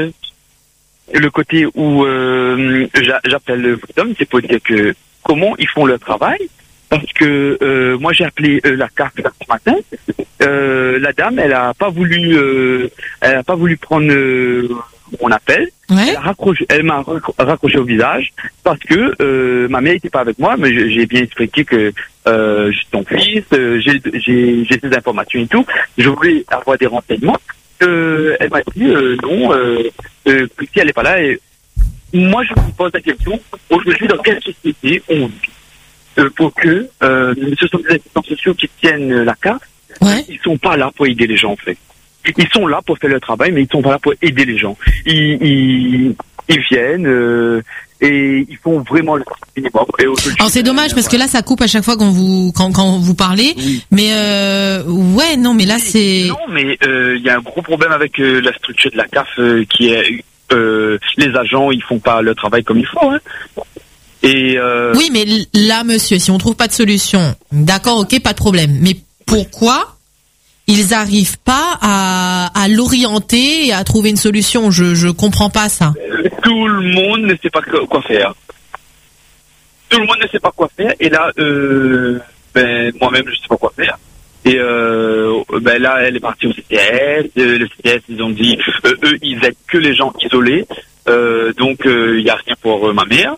où j'appelle le Freedom, c'est pour dire que comment ils font leur travail. Parce que moi j'ai appelé la CAF ce matin. La dame, elle a pas voulu prendre mon appel. Ouais. Elle m'a raccroché au visage parce que ma mère était pas avec moi, mais j'ai bien expliqué que j'ai ton fils, j'ai ces informations et tout. Je voulais avoir des renseignements. Elle m'a dit non, si elle n'est pas là. Et moi, je vous pose la question aujourd'hui, dans quelle société on vit pour que ce sont des assistants sociaux qui tiennent la carte. Ouais. Ils sont pas là pour aider les gens, en fait. Ils sont là pour faire leur travail, mais ils sont pas là pour aider les gens. Ils viennent et ils font vraiment le minimum. Alors c'est dommage parce que là ça coupe à chaque fois quand vous parlez. Oui. Mais ouais, non, mais là c'est. Non, mais il y a un gros problème avec la structure de la CAF qui est les agents, ils font pas le travail comme il faut. Hein. Et Oui, mais là, monsieur, si on trouve pas de solution, d'accord, ok, pas de problème. Mais pourquoi ils arrivent pas à l'orienter et à trouver une solution? Je comprends pas ça. tout le monde ne sait pas quoi faire. Tout le monde ne sait pas quoi faire. Et là, moi-même, je sais pas quoi faire. Et là, elle est partie au CTS. Le CTS, ils ont dit, eux, ils aident que les gens isolés. Donc, il y a rien pour ma mère.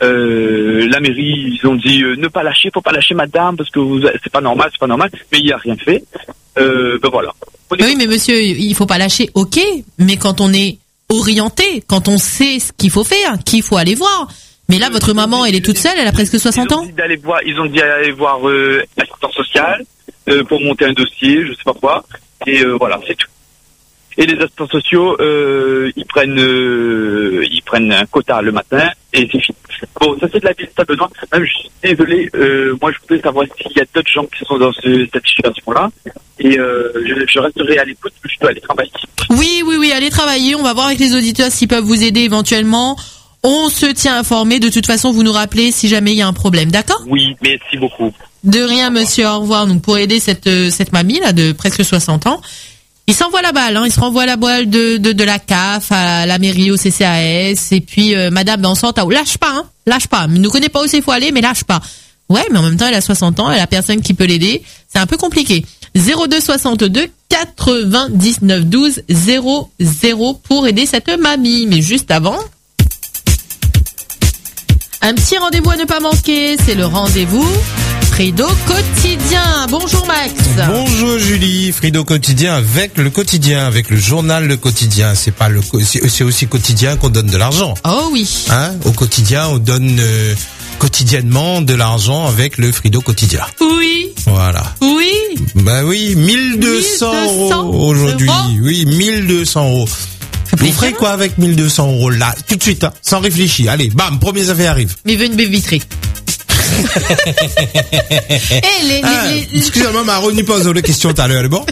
La mairie, ils ont dit, ne pas lâcher, faut pas lâcher madame, parce que c'est pas normal, mais il y a rien fait. Voilà. Oui, mais monsieur, il faut pas lâcher, ok, mais quand on est orienté, quand on sait ce qu'il faut faire, qu'il faut aller voir. Mais là, votre maman, elle est toute seule, elle a presque 60 ans. Ils ont dit d'aller voir l'assistant social pour monter un dossier, je sais pas quoi. Et voilà, c'est tout. Et les assistants sociaux, ils prennent un quota le matin et c'est fini. Bon, ça c'est de la vie de besoin. Même, je suis désolé, moi je voudrais savoir s'il y a d'autres gens qui sont dans cette situation-là. Et je resterai à l'écoute, parce que je dois aller travailler. Oui, allez travailler. On va voir avec les auditeurs s'ils peuvent vous aider éventuellement. On se tient informé. De toute façon, vous nous rappelez si jamais il y a un problème, d'accord? Oui, merci beaucoup. De rien, monsieur. Au revoir. Donc, pour aider cette mamie là de presque 60 ans, il s'envoie la balle. Il se renvoie la balle de la CAF à la mairie, au CCAS, et puis madame dans son temps, lâche pas. Il ne connaît pas où il faut aller, mais lâche pas. Ouais, mais en même temps, elle a 60 ans, elle a personne qui peut l'aider. C'est un peu compliqué. 02 62 99 12 00 pour aider cette mamie. Mais juste avant, un petit rendez-vous à ne pas manquer. C'est le rendez-vous Frido Quotidien. Bonjour Max. Bonjour Julie. Frido Quotidien avec le quotidien, avec le journal Le Quotidien. C'est aussi quotidien qu'on donne de l'argent. Oh oui. Au quotidien, on donne quotidiennement de l'argent avec le Frido Quotidien. Oui. Voilà. Oui. Bah oui, 1200 € aujourd'hui. Oui, 1200 €. Vous ferez quoi avec 1200 € là, tout de suite, sans réfléchir. Allez, bam, premiers affaires arrivent. Mais veut une baie vitrée. Excusez-moi, m'a remis pas aux questions tout à l'heure, bon?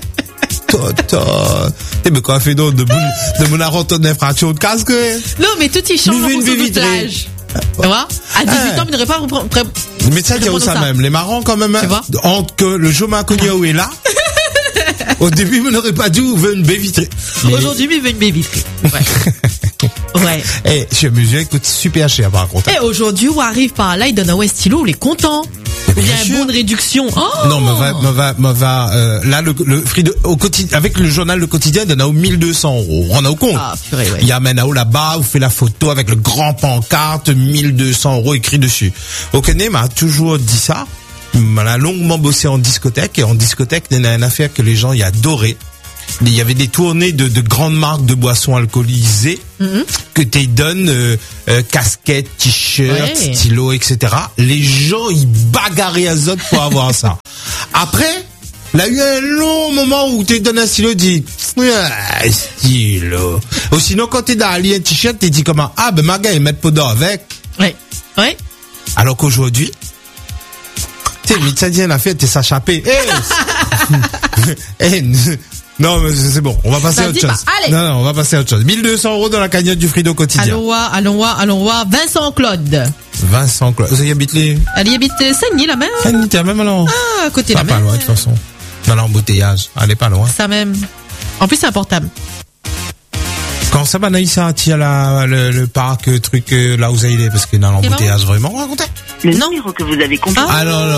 Mais quoi fait donc de mon arrêt d'infraction de casque? Non, mais tout y change en fonction de l'âge. Tu vois? À 18 ans, il n'aurait pas mais ça dire ça même. Les marrants, quand même, entre que le Joma Cognaou est là. Au début, vous n'aurez pas dit où veut une baie vitrée. Aujourd'hui, il veut une baie vitrée. Ouais. Eh, chez Musée, coûte super cher, par contre. Et aujourd'hui, où arrive par là, il donne un stylo, il est content. Il y a un bon de réduction. Oh non, là, le Frido, avec le journal Le Quotidien, il donne à 1200 €. On a au compte. Ah, purée, ouais. Il y a maintenant là-bas, vous faites la photo avec le grand pancarte, 1200 € écrit dessus. Okene m'a toujours dit ça. On a longuement bossé en discothèque, et en discothèque, il y a une affaire que les gens y adoraient. Il y avait des tournées de grandes marques de boissons alcoolisées que tu donnes casquettes, t-shirts, stylos, etc. Les gens ils bagarraient à zot pour avoir ça. Après, Là, il y a eu un long moment où tu donnes un stylo, tu dis, stylo. Ou sinon, quand t'es dans un t-shirt, tu dis comment, ah, ben, ma gars, ils mettent Podo avec. Ouais. Ouais. Alors qu'aujourd'hui, tu sais, mais ça dit, la fête, t'es s'échapper. Non, mais c'est bon. On va passer à autre chose. Allez. Non, on va passer à autre chose. 1200 € dans la cagnotte du Frido quotidien. Allons voir. Vincent Claude. Vous avez habité Elle y habite Saint-Denis, la même. Saint-Denis, t'es même alors. Ah, à côté de la pas même. Pas loin, de toute façon. Dans l'embouteillage. Elle est pas loin. Ça même. En plus, c'est un portable. Quand ça va, Naïs, ça tire le parc, truc, là où vous allez, parce que dans l'embouteillage, vraiment, racontez. Le numéro que vous avez composé. Ah non.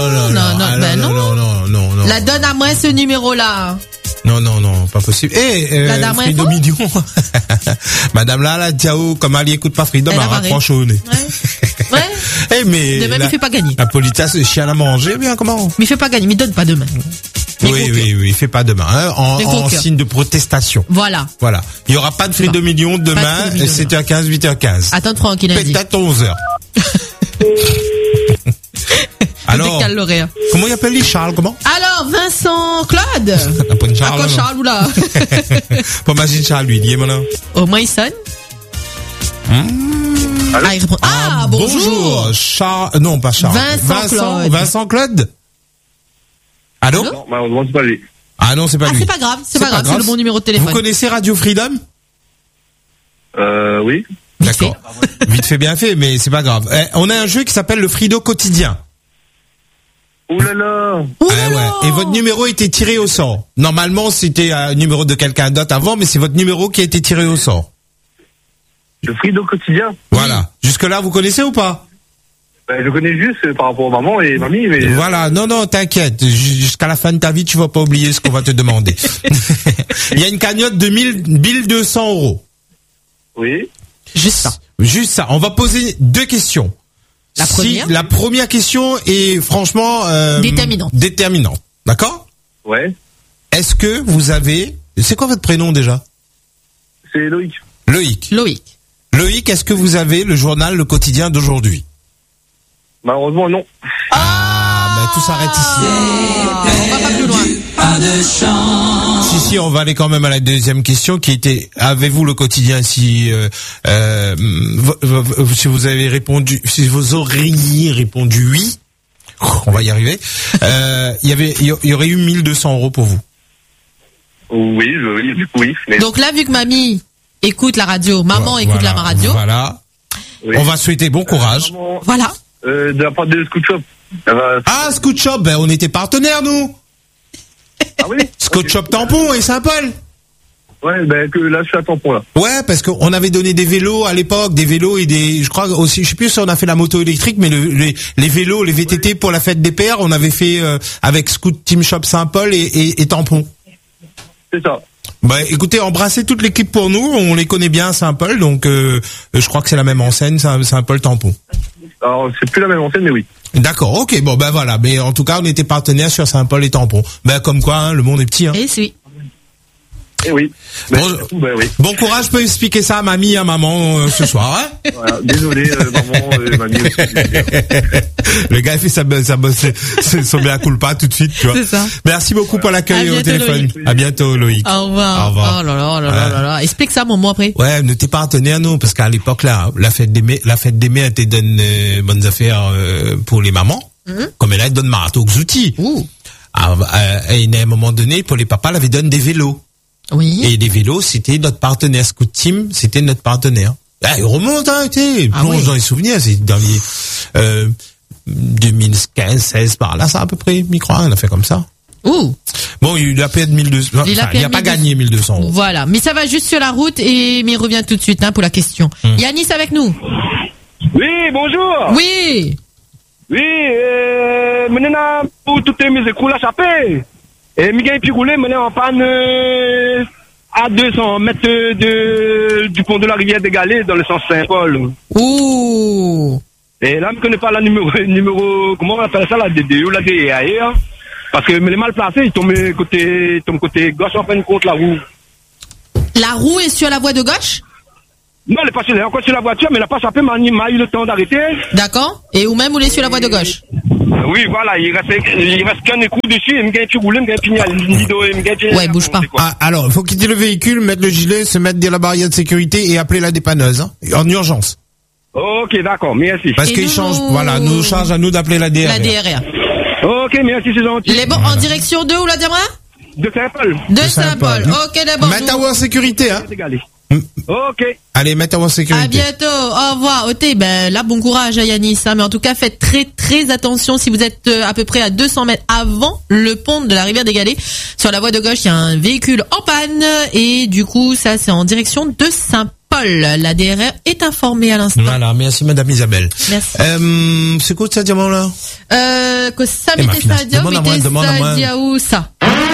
Non. La donne à moi, ce numéro-là. Non, pas possible. La Frido Mignon. Madame là, Tiao, comme elle écoute pas Frido, elle raccroche au nez. Ouais. Mais. Demain, il fait pas gagner. La politesse, le chien à manger, bien, comment? Mais il fait pas gagner, mais il donne pas demain. Oui, il fait pas demain, hein, en signe de protestation. Voilà. Il y aura pas de Frido Million demain, 7h15, 8h15. Attends, Franck, il a dit. Peut-être 11h. Alors, comment il appelle les Charles, comment? Alors, Vincent Claude. Pas une Charles. Pas Charles, oula. Pas imagine Charles, lui, dis maintenant. Au moins, il sonne. Ah, il répond. Ah, bonjour. Charles, non, pas Charles. Vincent Claude. Allô? Non, malheureusement, c'est pas lui. Ah non, c'est pas lui. C'est pas grave, c'est le bon numéro de téléphone. Vous connaissez Radio Freedom? Oui. D'accord. Vite fait, bien fait, mais c'est pas grave. On a un jeu qui s'appelle le Frido quotidien. Ouh là là. Ouais. Et votre numéro a été tiré au sort. Normalement, c'était un numéro de quelqu'un d'autre avant, mais c'est votre numéro qui a été tiré au sort. Le Frido quotidien. Voilà. Jusque-là, vous connaissez ou pas? Je connais juste par rapport à maman et mamie, mais... Voilà, non, t'inquiète. Jusqu'à la fin de ta vie, tu vas pas oublier ce qu'on va te demander. Il y a une cagnotte de 1200 €. Oui. Juste ça. On va poser 2 questions. La première question est franchement... déterminante. D'accord? Ouais. Est-ce que vous avez... C'est quoi votre prénom déjà? C'est Loïc. Loïc, est-ce que vous avez le journal Le Quotidien d'aujourd'hui? Malheureusement, non. Tout s'arrête ici. On va pas plus loin. Pas de chance. Si, on va aller quand même à la deuxième question qui était, avez-vous Le Quotidien si vous avez répondu, si vous auriez répondu oui, on va y arriver, il y aurait eu 1200 € pour vous. Oui, du coup, oui. Mais... Donc là, vu que mamie écoute la radio, maman écoute la radio. Voilà. Oui. On va souhaiter bon courage. Voilà. De la part de Scoot Shop. Scoot Shop, on était partenaires, nous. Ah oui? Scoot Shop Tampon et Saint-Paul. Ouais, que là, je suis à Tampon, là. Ouais, parce qu'on avait donné des vélos à l'époque, je crois aussi, je sais plus si on a fait la moto électrique, mais les vélos, les VTT pour la fête des pères, on avait fait, avec Scoot Team Shop Saint-Paul et Tampon. C'est ça. Écoutez, embrassez toute l'équipe pour nous, on les connaît bien à Saint-Paul, donc je crois que c'est la même enseigne, Saint-Paul Tampon. Alors, c'est plus la même enseigne, mais oui. D'accord, ok, voilà, mais en tout cas, on était partenaires sur Saint-Paul et Tampon. Comme quoi, hein, le monde est petit, hein. Et si. Et oui. Oui. Bon courage, je peux expliquer ça à mamie, à maman ce soir. Hein. Voilà, désolé, maman, mamie aussi. Le gars il fait son bien culpa tout de suite, tu vois. C'est ça. Merci beaucoup pour l'accueil au téléphone. À bientôt, Loïc. Au revoir. Oh là là. Explique ça, mon mot après. Ouais, ne t'es pas partenaire, non, parce qu'à l'époque là, la fête des mères était donne bonnes affaires pour les mamans. Comme elle donne marathon aux outils. Et à un moment donné, pour les papas, elle avait donné des vélos. Oui. Et les vélos, c'était notre partenaire. Scoot Team, c'était notre partenaire. Il remonte, hein, plonge dans les souvenirs. C'est dans les 2015, 16 par là, ça à peu près. Micro, on a fait comme ça. Bon, il a payé 1200. Il a pas gagné 1200 €. Voilà, mais ça va juste sur la route mais il revient tout de suite pour la question. Yanis avec nous. Oui, bonjour. Oui. Maintenant pour toutes mes écoles à chaper. Et Miguel Piroulé maintenant en panne à 200 mètres du pont de la rivière des Galets dans le sens Saint-Paul. Et là, je ne connais pas la numéro, comment on appelle ça, la DD ou la DEA, parce que les mal placés, ils tombent côté gauche en fin de compte la roue. La roue est sur la voie de gauche? Non, elle est pas encore sur la voiture, mais elle n'a pas sapé, m'a eu le temps d'arrêter. D'accord. Et ou même, elle est sur la voie de gauche? Oui, voilà, il reste qu'un écrou dessus, il me gagne plus rouler, il me gagne plus. Ouais, bouge pas. Ah, alors, il faut quitter le véhicule, mettre le gilet, se mettre derrière la barrière de sécurité et appeler la dépanneuse, hein, en urgence. Ok, d'accord, merci. Parce qu'ils changent, voilà, nous charge à nous d'appeler la DRR. La DRR. Ok, merci, c'est gentil. Les bons en direction de où la diamant? De Saint-Paul. De Saint-Paul. Ok, d'abord. Mettez-vous en sécurité, hein. Ok. Allez, mettez-vous en sécurité. À bientôt. Au revoir. Oté, ben, là, bon courage à Yanis, hein, mais en tout cas, faites très, très attention si vous êtes à peu près à 200 mètres avant le pont de la rivière des Galets. Sur la voie de gauche, il y a un véhicule en panne et du coup, ça, c'est en direction de Saint-Paul. La DRR est informée à l'instant. Voilà, merci madame Isabelle. Merci. C'est quoi ça, diamant, là? Que ça m'était ça, demande à moi. où ça?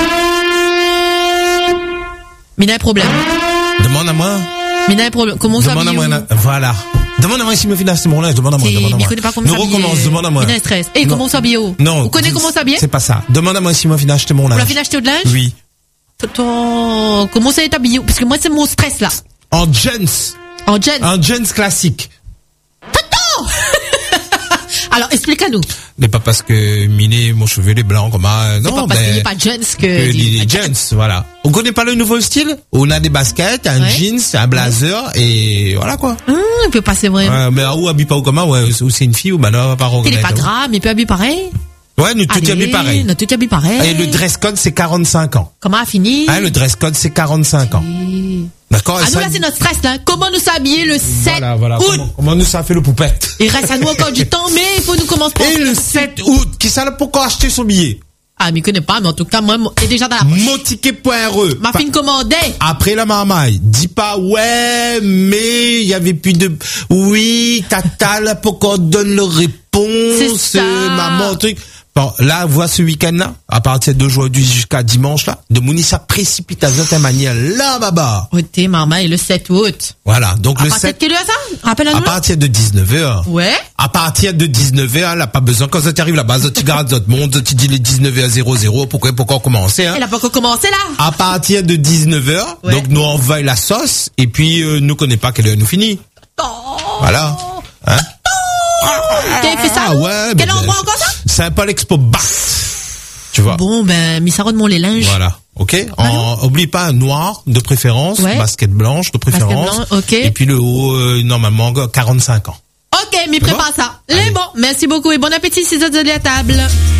Mina, problème. Demande à moi. Mina, problème. Comment ça? Demande à moi. Voilà. Demande à moi si me finit ce moment-là. Demande à moi. Je connais pas comment ça. Nous recommence. Demande à moi. Mina stress. Et comment ça bio? Non. Vous connaissez comment ça bien? C'est pas ça. Demande à moi si me finit acheter mon linge. Vous la finit acheter de linge? Oui. Comment ça est habillé? Parce que moi, c'est mon stress, là. En jeans. En jeans? En jeans classique. Attends! Alors, explique-nous. Mais pas parce que Miné, mon cheveu est blanc, comme ça. Non, pas parce qu'il n'y a pas de jeans que... Les jeans, voilà. On connaît pas le nouveau style? On a des baskets, un jeans, un blazer, et voilà, quoi. Il peut passer vraiment. Mais où habille pas ou comment? Ouais, ou c'est une fille ou bah là, pas il est pas gras, mais il peut habiller pareil. Ouais, nous tout habille pareil. Nous tout habille pareil. Et le dress code, c'est 45 ans. Comment a fini? Le dress code, c'est 45 ans. D'accord? Ah, nous, là, c'est notre stress, là. Comment nous s'habiller le 7 août? Comment nous ça fait le poupette? Il reste à nous encore du temps, mais il faut nous commencer par... Et le 7 août, qui ça là pourquoi acheter son billet? Ah, mais il connaît pas, mais en tout cas, moi, est déjà dans la poche. Monticket.re. Ma fine commandée. Après la marmaille. Dis pas, ouais, mais il y avait plus de, oui, tata, là, pourquoi on donne le réponse? C'est ça. Maman, truc. Bon, là, vois ce week-end-là, à partir d'aujourd'hui jusqu'à dimanche, là, de Mounissa précipite à cette manière, là, baba. Oté, marmaille, le 7 août. Voilà, donc le 7. À partir de quelle heure ça? Rappelle-nous. À partir de 19h. Ouais. À partir de 19h, là, pas besoin, quand ça t'arrive là-bas, tu gardes notre monde, tu dis les 19h00, pourquoi commencer, hein? Elle a pas encore commencé, là? À partir de 19h, ouais. Donc nous envoyons la sauce, et puis, nous connaît pas quelle heure nous finit. Voilà. Hein? Qui fait ça? Ouais. Quel endroit encore ça? Saint-Paul Expo Bar. Tu vois. Bon, ben, Missaro de les linges. Voilà. Ok. Oublie pas un noir de préférence, ouais. Basket blanche de préférence. Basket blanc, ok. Et puis le haut, normalement, 45 ans. Ok, mais prépare ça. Les bon, merci beaucoup et bon appétit si vous êtes à la table.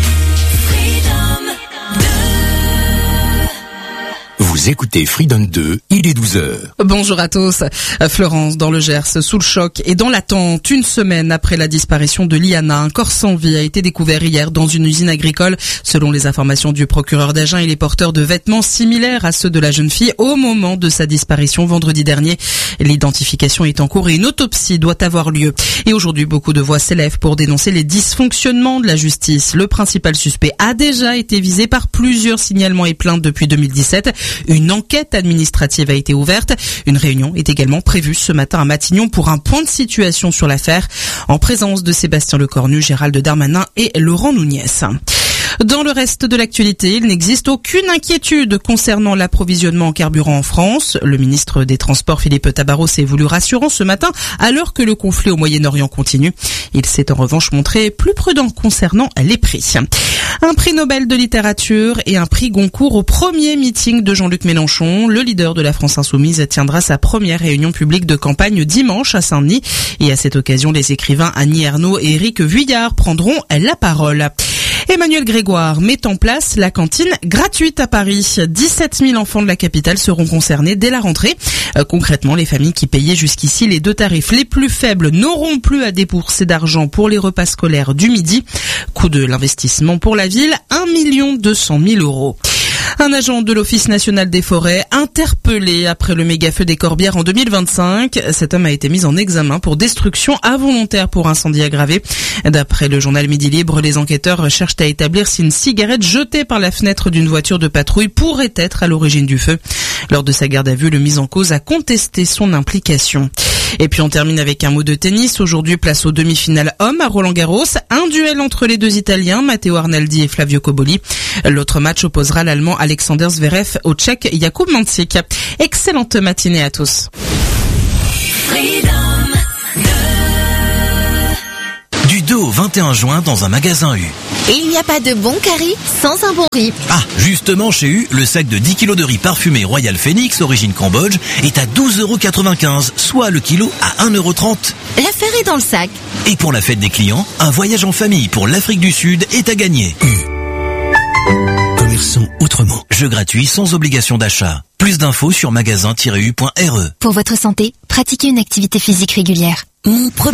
Vous écoutez Freedom 2, il est 12h. Bonjour à tous. Florence, dans le Gers, sous le choc et dans l'attente, une semaine après la disparition de Liana, un corps sans vie a été découvert hier dans une usine agricole. Selon les informations du procureur d'Agen, il est porteur de vêtements similaires à ceux de la jeune fille au moment de sa disparition vendredi dernier. L'identification est en cours et une autopsie doit avoir lieu. Et aujourd'hui, beaucoup de voix s'élèvent pour dénoncer les dysfonctionnements de la justice. Le principal suspect a déjà été visé par plusieurs signalements et plaintes depuis 2017. Une enquête administrative a été ouverte. Une réunion est également prévue ce matin à Matignon pour un point de situation sur l'affaire, en présence de Sébastien Lecornu, Gérald Darmanin et Laurent Nunez. Dans le reste de l'actualité, il n'existe aucune inquiétude concernant l'approvisionnement en carburant en France. Le ministre des Transports, Philippe Tabarot, s'est voulu rassurant ce matin alors que le conflit au Moyen-Orient continue. Il s'est en revanche montré plus prudent concernant les prix. Un prix Nobel de littérature et un prix Goncourt au premier meeting de Jean-Luc Mélenchon. Le leader de la France Insoumise tiendra sa première réunion publique de campagne dimanche à Saint-Denis. Et à cette occasion, les écrivains Annie Ernaux et Éric Vuillard prendront la parole. Emmanuel Grégoire met en place la cantine gratuite à Paris. 17 000 enfants de la capitale seront concernés dès la rentrée. Concrètement, les familles qui payaient jusqu'ici les deux tarifs les plus faibles n'auront plus à débourser d'argent pour les repas scolaires du midi. Coût de l'investissement pour la ville, 1 200 000 €. Un agent de l'Office national des forêts interpellé après le méga-feu des Corbières en 2025. Cet homme a été mis en examen pour destruction involontaire pour incendie aggravé. D'après le journal Midi Libre, les enquêteurs cherchent à établir si une cigarette jetée par la fenêtre d'une voiture de patrouille pourrait être à l'origine du feu. Lors de sa garde à vue, le mis en cause a contesté son implication. Et puis on termine avec un mot de tennis. Aujourd'hui, place aux demi-finales hommes à Roland-Garros. Un duel entre les deux Italiens, Matteo Arnaldi et Flavio Cobolli. L'autre match opposera l'Allemand Alexander Zverev au Tchèque Jakub Mancic. Excellente matinée à tous. Du 2 au 21 juin dans un magasin U. Et il n'y a pas de bon curry sans un bon riz. Ah, justement, chez U, le sac de 10 kg de riz parfumé Royal Phoenix, origine Cambodge, est à 12,95 €, soit le kilo à 1,30 €. L'affaire est dans le sac. Et pour la fête des clients, un voyage en famille pour l'Afrique du Sud est à gagner. Commerçons autrement. Jeu gratuit sans obligation d'achat. Plus d'infos sur magasin-u.re. Pour votre santé, pratiquez une activité physique régulière. Mon premier